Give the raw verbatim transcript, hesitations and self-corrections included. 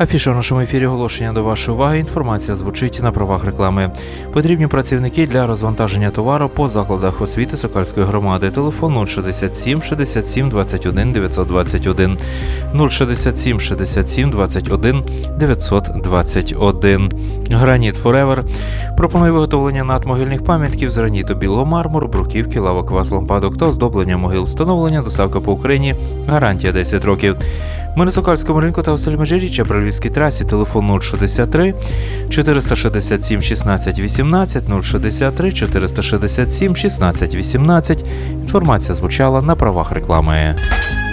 Афіша в нашому ефірі, оголошення до вашої уваги. Інформація звучить на правах реклами. Потрібні працівники для розвантаження товару по закладах освіти Сокальської громади. Телефон нуль шістдесят сім шістдесят сім двадцять один дев'ятсот двадцять один, нуль шістдесят сім шістдесят сім двадцять один дев'ятсот двадцять один. Граніт Форевер пропонує виготовлення надмогильних пам'ятків з граніту білого мармуру, бруківки, лавок, ваз, лампадок та оздоблення могил. Встановлення, доставка по Україні, гарантія десять років. Ми на Сокальському ринку та у селі Межиріччя при Львівській трасі. Телефон нуль шістдесят три чотириста шістдесят сім шістнадцять вісімнадцять, нуль шістдесят три чотириста шістдесят сім шістнадцять вісімнадцять. Інформація звучала на правах реклами.